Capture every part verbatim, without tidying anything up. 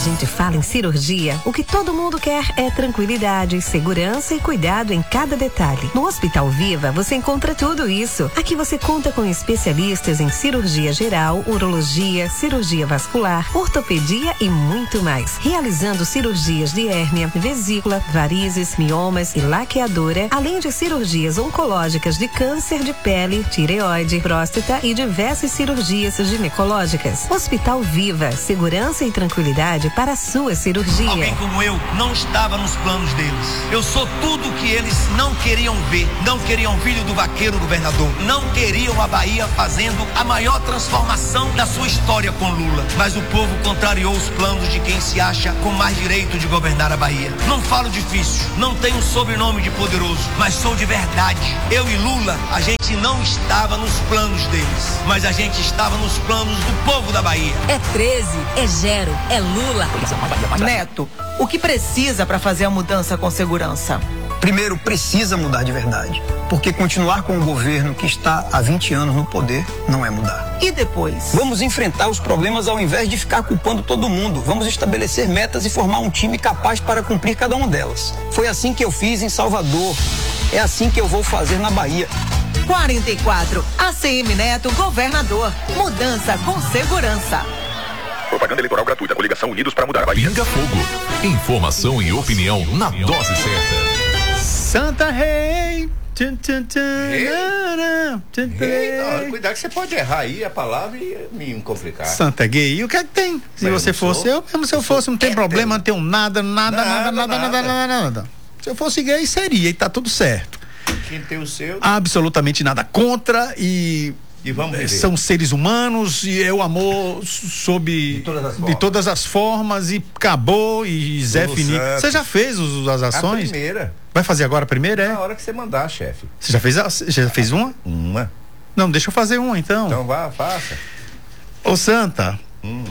gente fala em cirurgia, o que todo mundo quer é tranquilidade, segurança e cuidado em cada detalhe. No Hospital Viva, você encontra tudo isso. Aqui você conta com especialistas em cirurgia geral, urologia, cirurgia vascular, ortopedia e muito mais. Realizando cirurgias de hérnia, vesícula, varizes, miomas e laqueadura, além de cirurgias oncológicas de câncer de pele, tireoide, próstata e diversas cirurgias ginecológicas. Hospital Viva, segurança e tranquilidade para a sua cirurgia. Alguém como eu não estava nos planos deles. Eu sou tudo o que eles não queriam ver. Não queriam filho do vaqueiro governador. Não queriam a Bahia fazendo a maior transformação da sua história com Lula. Mas o povo contrariou os planos de quem se acha com mais direito de governar a Bahia. Não falo difícil, não tenho sobrenome de poderoso, mas sou de verdade. Eu e Lula, a gente não estava nos planos deles, mas a gente estava nos planos do povo da Bahia. É treze, é Gero, é Lula. Neto, o que precisa para fazer a mudança com segurança? Primeiro, precisa mudar de verdade, porque continuar com o governo que está há vinte anos no poder não é mudar. E depois? Vamos enfrentar os problemas ao invés de ficar culpando todo mundo. Vamos estabelecer metas e formar um time capaz para cumprir cada uma delas. Foi assim que eu fiz em Salvador. É assim que eu vou fazer na Bahia. quarenta e quatro, A C M Neto, governador. Mudança com segurança. Propaganda eleitoral gratuita. Coligação Unidos para Mudar a Bahia. Pinga Fogo. Informação e opinião na dose certa. Santa Rei. Tchum, tchum, tchum, Rei? nana, tchum, tchum. Ei, não, cuidado que você pode errar aí a palavra e me complicar. Santa gay. E o que é que tem? Se Mas você eu fosse sou- eu, mesmo se eu eu sou fosse, não tem hétero. problema, não tenho nada, nada, nada, Nada, nada, nada, nada. nada, nada. Se eu fosse gay, seria, e tá tudo certo. Quem tem o seu. Absolutamente nada contra e E vamos viver. são seres humanos e é o amor sob De todas as de formas. todas as formas e acabou e Zé Lulu Fini. Santos. Você já fez os, as A ações? primeira. Vai fazer agora a primeira, é? Na hora que você mandar, chefe. Você já fez, a- já fez uma? Uma. Não, deixa eu fazer uma então. Então vá, faça. Ô Santa. Hum.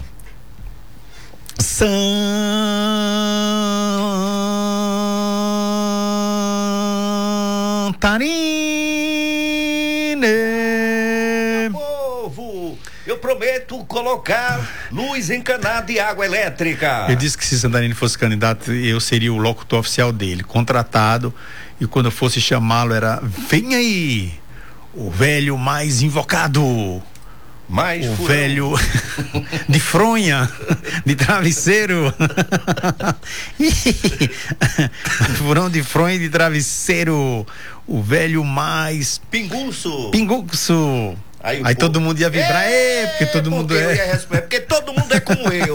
Santarine. Povo, eu prometo colocar luz encanada e água elétrica. Eu disse que se Santarine fosse candidato, eu seria o locutor oficial dele, contratado, e quando eu fosse chamá-lo era: vem aí, o velho mais invocado. Mais O furão. velho de fronha, de travesseiro. Furão de fronha e de travesseiro. O velho mais Pinguço. pinguço. Aí Aí, o todo povo- mundo ia vibrar, é, porque todo mundo porque eu ia é. responder, porque todo mundo é como eu.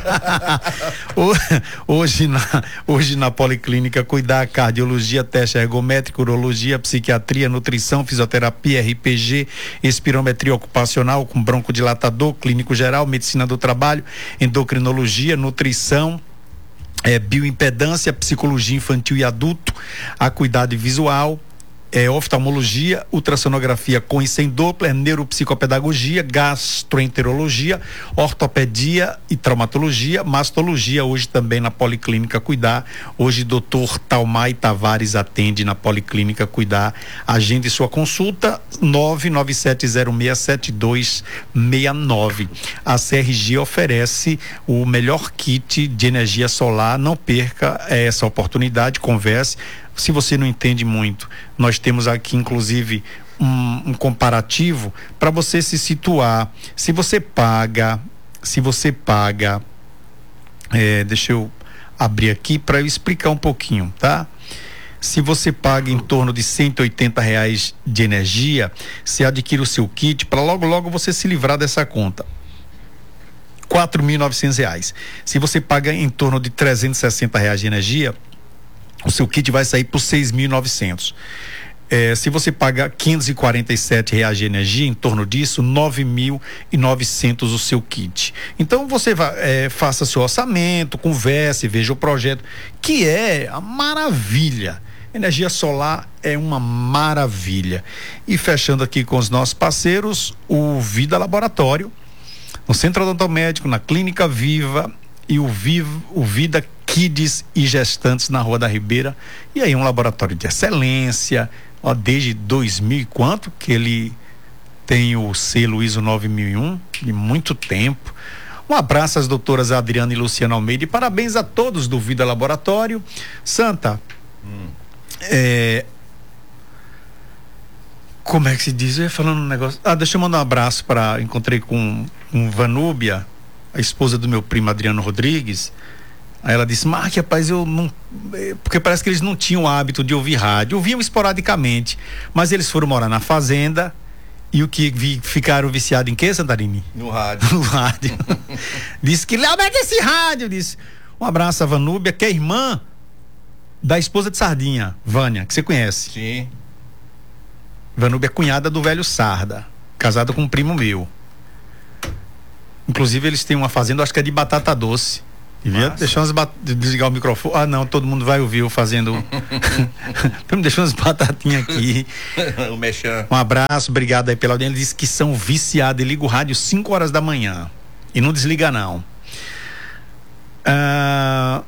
Ho- Hoje na, hoje na Policlínica, cuidar cardiologia, teste ergométrico, urologia, psiquiatria, nutrição, fisioterapia, R P G, espirometria ocupacional com broncodilatador, clínico geral, medicina do trabalho, endocrinologia, nutrição, é, bioimpedância, psicologia infantil e adulto, acuidade visual, é, oftalmologia, ultrassonografia com e sem Doppler, neuropsicopedagogia, gastroenterologia, ortopedia e traumatologia, mastologia, hoje também na Policlínica Cuidar. Hoje doutor Talmay Tavares atende na Policlínica Cuidar. Agende sua consulta nove nove sete zero seis sete dois seis nove. A C R G oferece o melhor kit de energia solar. Não perca essa oportunidade, converse. Se você não entende muito, nós temos aqui inclusive um, um comparativo para você se situar. Se você paga, se você paga, é, deixa eu abrir aqui para eu explicar um pouquinho, tá? Se você paga em torno de cento e oitenta reais de energia, você adquire o seu kit para logo logo você se livrar dessa conta. quatro mil e novecentos reais. Se você paga em torno de trezentos e sessenta reais de energia, o seu kit vai sair por seis mil e novecentos. É, se você pagar quinhentos e quarenta e sete reais de energia, em torno disso, nove mil e novecentos o seu kit. Então você vai, é, faça seu orçamento, converse, veja o projeto, que é a maravilha. Energia solar é uma maravilha. E fechando aqui com os nossos parceiros, o Vida Laboratório, no Centro Odontomédico, na Clínica Viva, e o, Vivo, o Vida Kids e Gestantes na Rua da Ribeira. E aí um laboratório de excelência, ó, desde dois mil e quanto que ele tem o selo ISO nove mil e um, de muito tempo. Um abraço às doutoras Adriana e Luciana Almeida e parabéns a todos do Vida Laboratório. Santa, hum. é... como é que se diz? Eu ia falando um negócio. Ah, deixa eu mandar um abraço para. Encontrei com um Vanúbia, a esposa do meu primo Adriano Rodrigues. Aí ela disse: Marque, rapaz, eu não. Porque parece que eles não tinham o hábito de ouvir rádio. Ouviam esporadicamente, mas eles foram morar na fazenda. E o que vi, ficaram viciados em quê, Santarini? No rádio. No rádio. Disse que Léo, mete esse rádio. Disse: um abraço a Vanúbia, que é irmã da esposa de Sardinha, Vânia, que você conhece. Sim. Vanúbia é cunhada do velho Sarda, casada com um primo meu. Inclusive eles têm uma fazenda, acho que é de batata doce. Devia deixar umas bat... desligar o microfone. Ah, não, todo mundo vai ouvir eu fazendo. Me deixou umas batatinhas aqui. O mexão. Um abraço, obrigado aí pela audiência. Ele disse que são viciados. Ele liga o rádio cinco horas da manhã. E não desliga, não. Ah...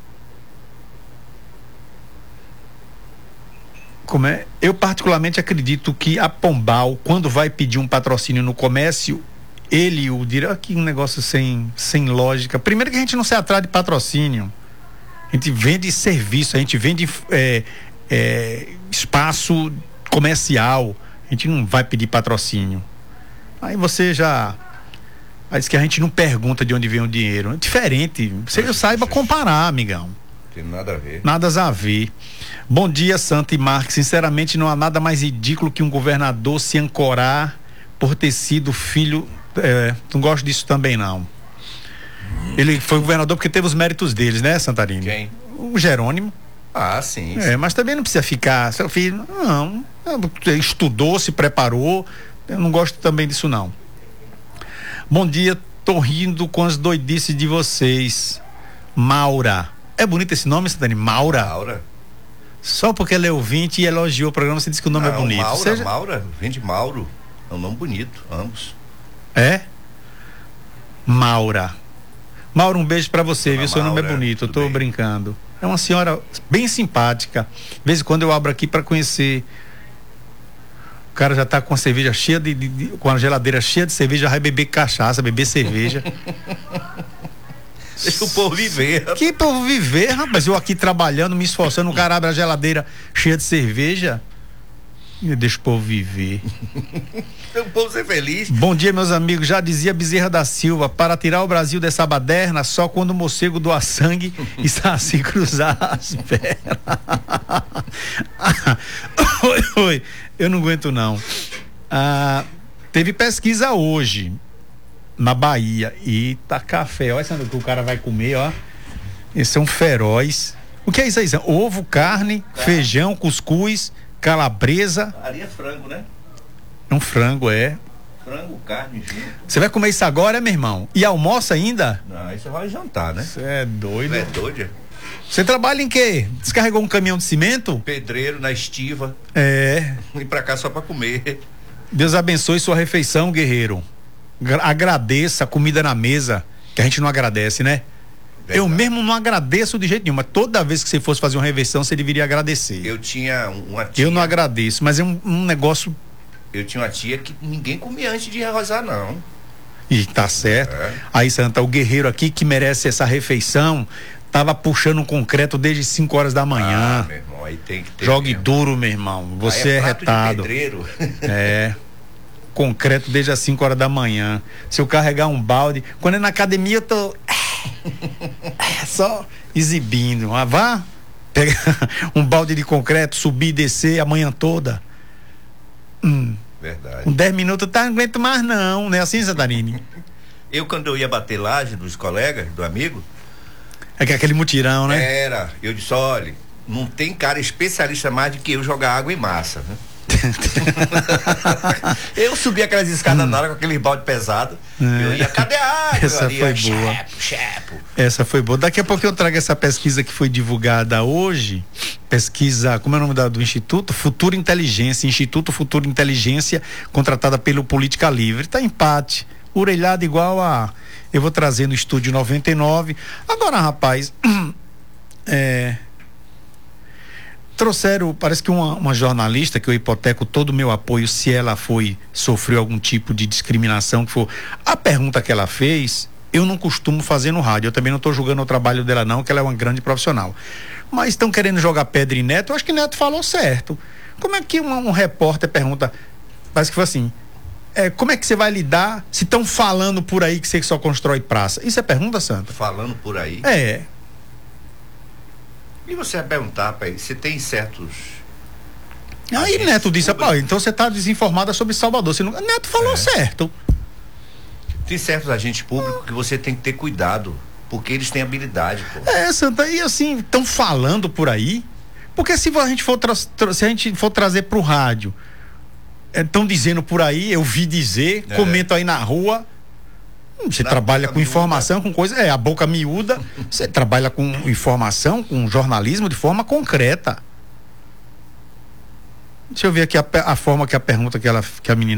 Como é? Eu particularmente acredito que a Pombal, quando vai pedir um patrocínio no comércio, ele o dirá que um negócio sem, sem lógica. Primeiro que a gente não se atrás de patrocínio. A gente vende serviço, a gente vende é, é, espaço comercial. A gente não vai pedir patrocínio. Aí você já... Aí diz que a gente não pergunta de onde vem o dinheiro. É diferente. Você saiba comparar, amigão. Tem nada a ver. Nada a ver. Bom dia, Santa e Marques. Sinceramente, não há nada mais ridículo que um governador se ancorar por ter sido filho... É, não gosto disso também, não. Ele foi governador porque teve os méritos deles, né, Santarini? Quem? O Jerônimo. Ah, sim. É, mas também não precisa ficar, seu filho, não, estudou, se preparou. Eu não gosto também disso, não. Bom dia, tô rindo com as doidices de vocês. Maura. É bonito esse nome, Santarini? Maura? Maura. Só porque ela é ouvinte e elogiou o programa, você disse que o nome não, é bonito. Maura, Seja... Maura, vem de Mauro. É um nome bonito, ambos. É? Maura. Maura, um beijo pra você, Dona viu? Seu Maura, nome é bonito, eu tô bem. brincando. É uma senhora bem simpática. De vez em quando eu abro aqui pra conhecer. O cara já tá com a cerveja cheia de, de, de com a geladeira cheia de cerveja, já vai beber cachaça, beber cerveja. Deixa o povo viver. Que povo viver, rapaz? Eu aqui trabalhando, me esforçando, o cara abre a geladeira cheia de cerveja. Deixa o povo viver. O povo ser feliz. Bom dia, meus amigos. Já dizia Bezerra da Silva: para tirar o Brasil dessa baderna, só quando o morcego doar sangue e Saci cruzar as pernas. Oi, oi. Eu não aguento, não. Ah, teve pesquisa hoje na Bahia. Eita, café. Olha o que o cara vai comer, ó. Esses são feroz. O que é isso aí? Ovo, carne, carne. feijão, cuscuz, calabresa. Ali é frango, né? Um frango, é. Frango, carne, junto. Você vai comer isso agora, meu irmão? E almoça ainda? Não, isso vai jantar, né? Você é doido. É doido. Você trabalha em quê? Descarregou um caminhão de cimento? Pedreiro na estiva. É. Vim pra cá só pra comer. Deus abençoe sua refeição, guerreiro. Agradeça a comida na mesa, que a gente não agradece, né? Verdade. Eu mesmo não agradeço de jeito nenhum, mas toda vez que você fosse fazer uma refeição, você deveria agradecer. Eu tinha uma tia... Eu não agradeço, mas é um, um negócio... Eu tinha uma tia que ninguém comia antes de arrozar, não. E tá certo. É. Aí, Santa, o guerreiro aqui que merece essa refeição, tava puxando um concreto desde cinco horas da manhã. Ah, meu irmão, aí tem que ter. Jogue mesmo. duro, meu irmão. Você é, é retado. É. Concreto desde as cinco horas da manhã. Se eu carregar um balde, quando é na academia eu tô só exibindo. Mas vá pegar um balde de concreto, subir e descer a manhã toda. Hum. Verdade. Com dez minutos, tá, não aguento mais não, não é assim, Santarini? Eu, quando eu ia bater laje dos colegas, do amigo... É que é aquele mutirão, né? Era, eu disse, olha, não tem cara especialista mais do que eu jogar água em massa, né? Eu subi aquelas escadas hum. na hora com aquele balde pesado. É. Eu ia, cadê a água? Essa foi ia, boa. Chepo, chepo. Essa foi boa. Daqui a pouco eu trago essa pesquisa que foi divulgada hoje. Pesquisa, como é o nome da, do Instituto? Futuro Inteligência. Instituto Futuro Inteligência, contratada pelo Política Livre. Tá empate. Orelhada igual a. Eu vou trazer no estúdio noventa e nove. Agora, rapaz. É. Trouxeram, parece que uma, uma jornalista, que eu hipoteco todo o meu apoio se ela foi, sofreu algum tipo de discriminação, que for. A pergunta que ela fez Eu não costumo fazer no rádio, eu também não estou julgando o trabalho dela não, que ela é uma grande profissional. Mas estão querendo jogar pedra em Neto, eu acho que Neto falou certo. Como é que um, um repórter pergunta, parece que foi assim, é, como é que você vai lidar se estão falando por aí que você só constrói praça? Isso é pergunta, Santa? Falando por aí? É. E você vai perguntar para ele, se tem certos... Aí Neto disse, pô, então você está desinformada sobre Salvador. Você não... Neto falou é. certo. Tem certos agentes públicos ah. que você tem que ter cuidado, porque eles têm habilidade, pô. É, Santa, e assim, estão falando por aí, porque se a gente for, tra- tra- se a gente for trazer pro rádio, estão é, dizendo por aí, eu vi dizer, é. comento aí na rua, você na trabalha com miúda. informação, com coisa, é, a boca miúda, você trabalha com informação, com jornalismo de forma concreta. Deixa eu ver aqui a, a forma que a pergunta que ela, que a menina